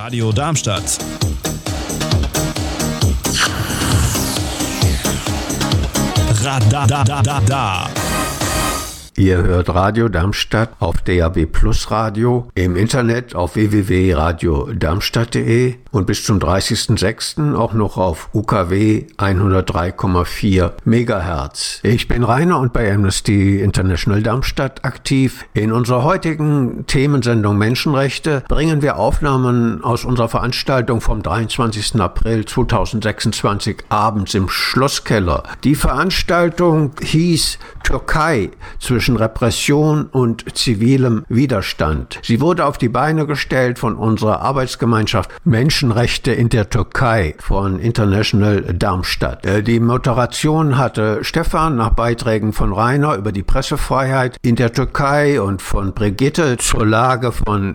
Radio Darmstadt. Radadadada. Ihr hört Radio Darmstadt auf DAB+ Radio, im Internet auf www.radiodarmstadt.de und bis zum 30.06. auch noch auf UKW 103,4 MHz. Ich bin Rainer und bei Amnesty International Darmstadt aktiv. In unserer heutigen Themensendung Menschenrechte bringen wir Aufnahmen aus unserer Veranstaltung vom 23. April 2026 abends im Schlosskeller. Die Veranstaltung hieß Türkei zwischen Repression und zivilem Widerstand. Sie wurde auf die Beine gestellt von unserer Arbeitsgemeinschaft Menschenrechte in der Türkei von International Darmstadt. Die Moderation hatte Stefan nach Beiträgen von Rainer über die Pressefreiheit in der Türkei und von Brigitte zur Lage von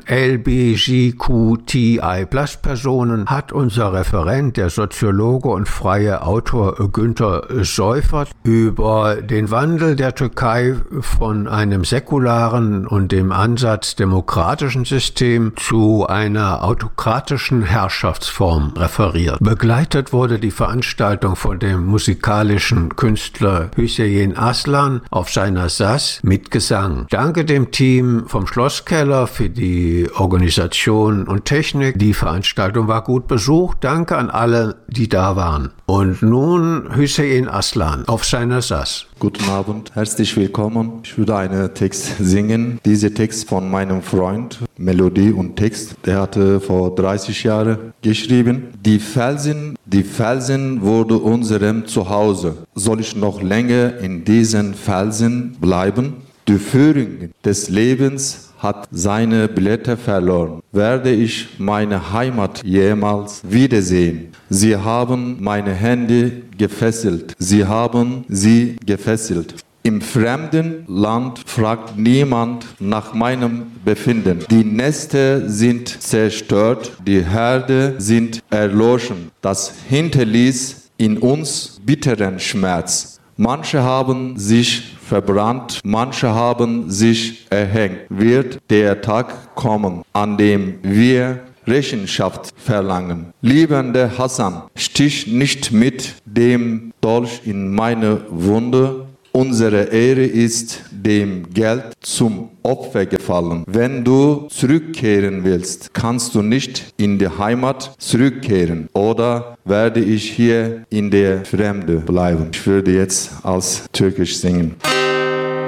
LGBTQI+-Personen hat unser Referent, der Soziologe und freie Autor Günter Seufert, über den Wandel der Türkei von einem säkularen und dem Ansatz demokratischen System zu einer autokratischen Herrschaftsform referiert. Begleitet wurde die Veranstaltung von dem musikalischen Künstler Hüseyin Aslan auf seiner Saz mit Gesang. Danke dem Team vom Schlosskeller für die Organisation und Technik. Die Veranstaltung war gut besucht. Danke an alle, die da waren. Und nun Hüseyin Aslan auf seiner Saz. Guten Abend, herzlich willkommen. Ich würde einen Text singen. Dieser Text von meinem Freund, Melodie und Text, der hatte vor 30 Jahren geschrieben. Die Felsen wurde unserem Zuhause. Soll ich noch länger in diesen Felsen bleiben? Die Führung des Lebens hat seine Blätter verloren. Werde ich meine Heimat jemals wiedersehen? Sie haben meine Hände gefesselt. Sie haben sie gefesselt. Im fremden Land fragt niemand nach meinem Befinden. Die Nester sind zerstört, die Herde sind erloschen. Das hinterließ in uns bitteren Schmerz. Manche haben sich verbrannt, manche haben sich erhängt. Wird der Tag kommen, an dem wir Rechenschaft verlangen. Liebender Hassan, stich nicht mit dem Dolch in meine Wunde. Unsere Ehre ist dem Geld zum Opfer gefallen. Wenn du zurückkehren willst, kannst du nicht in die Heimat zurückkehren. Oder werde ich hier in der Fremde bleiben? Ich würde jetzt als Türkisch singen.